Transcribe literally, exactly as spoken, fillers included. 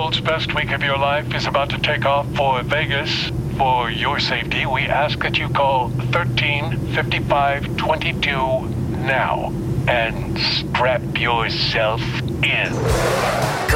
world's best week of your life is about to take off for Vegas. For your safety, we ask that you call thirteen fifty-five twenty-two now and strap yourself in.